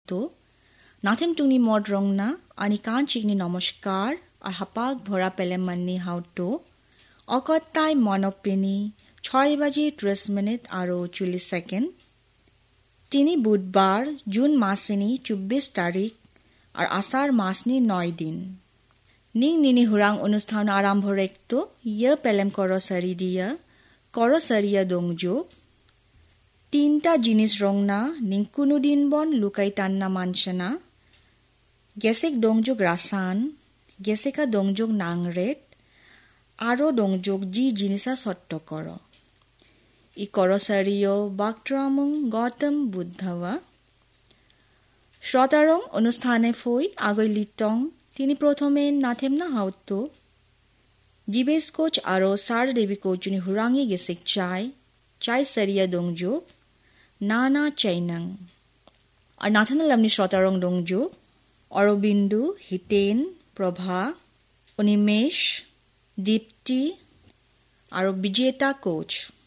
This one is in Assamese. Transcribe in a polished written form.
হাউতো নাথেম টুনি মদ রংনা আনি কান চিকনি নমস্কার আর হাপাক ভরা পেলেম মান্নি হাউতো অকত্তাই মনপিনি 6:30 আর 40 সেকেন্ড তিনি বুধবার জুন মাসিনি 24 তারিখ আর আষাঢ় মাসনি 9 দিন নিং নিনি হুরাং অনুষ্ঠান আরম্ভ রেখতো ইয়ে পেলেম করসারি দিয়া করসারিয়া দংজো তিনটা জিনিস রংনা নিং কুনু দিন বন লুকাই টান্না মানসেনা গেসেক দংজোগ রাসান গেসেকা দংজোগ নাংরেট আরো দংজোগ জি জিনিসা সট্ট কর ই করসারিয় বাক্ট্রামুং গৌতম বুদ্ধবা শ্রোতারং অনুষ্ঠানে ফই আগৈ লিটং তিনি প্রথমে নাথেম না হাউতো জিবেস কোচ আরো সার দেবী কোচুনি হুরাঙ্গি গেসেক চাই সারিয়া দংজোগ নানা চাইনাং আর নাথেনা লামনি শ্রোতারং দংজোগ অরবিন্দু হিতেন প্রভা অনিমেষ দীপ্তি আর বিজেতা কোচ